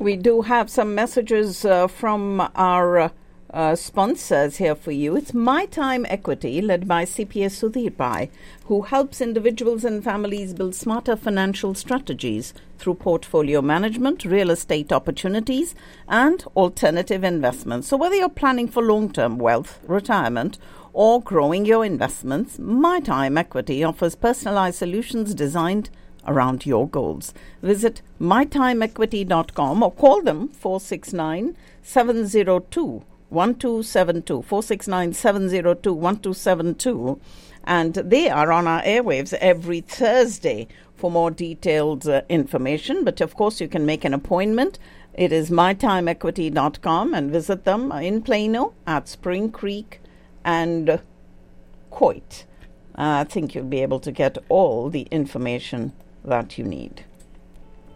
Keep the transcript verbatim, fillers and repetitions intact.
We do have some messages uh, from our uh, uh, sponsors here for you. It's My Time Equity, led by C P S Sudhir Pai, who helps individuals and families build smarter financial strategies through portfolio management, real estate opportunities, and alternative investments. So whether you're planning for long-term wealth, retirement, or growing your investments, My Time Equity offers personalized solutions designed around your goals. Visit my time equity dot com or call them four six nine, seven zero two, one two seven two, four six nine, seven zero two, one two seven two, and they are on our airwaves every Thursday for more detailed uh, information. But of course you can make an appointment. It is my time equity dot com, and visit them in Plano, at Spring Creek and Coit. Uh, I think you'll be able to get all the information that you need.